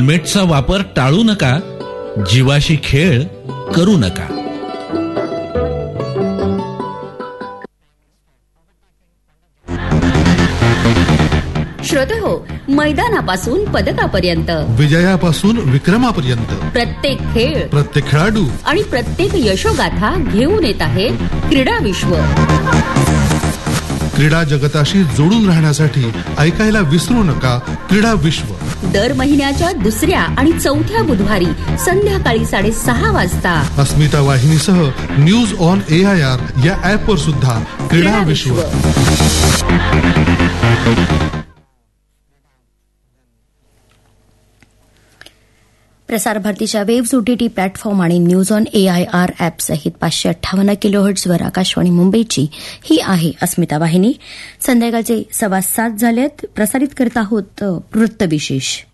हेल्मेटचा वापर टाळू नका, जीवाशी खेळ करू नका. श्रोतेहो, मैदानापासून पदकापर्यंत, विजयापासून विक्रमापर्यंत प्रत्येक खेळ, प्रत्येक खेळाडू आणि प्रत्येक यशोगाथा घेऊन येत आहे क्रीडा विश्व. क्रीडा जगताशी जोडून राहण्यासाठी ऐकायला विसरू नका क्रीडा विश्व. दर महिन्याच्या दुसऱ्या आणि चौथ्या बुधवारी संध्याकाळी 6:30 वाजता अस्मिता वाहिनीसह न्यूज ऑन AIR या ऍपवर सुद्धा क्रीडा विश्व. प्रसार भारतीच्या वेव्स OTT प्लॅटफॉर्म आणि न्यूज ऑन AIR ऍप सहित 558 किलोहर्ट्झवर आकाशवाणी मुंबईची ही आहे अस्मिता वाहिनी. संध्याकाळचे 7:15 झालेत. प्रसारित करत आहोत वृत्तविशेष.